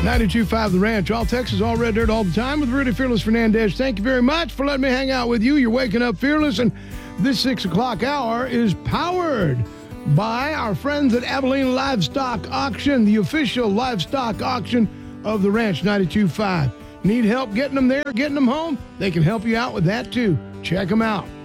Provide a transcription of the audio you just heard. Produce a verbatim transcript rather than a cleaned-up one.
ninety-two point five The Ranch, all Texas, all red dirt, all the time with Rudy Fearless Fernandez. Thank you very much for letting me hang out with you. You're waking up fearless, and this six o'clock hour is powered by our friends at Abilene Livestock Auction, the official livestock auction of The Ranch ninety-two point five. Need help getting them there, getting them home? They can help you out with that too. Check them out.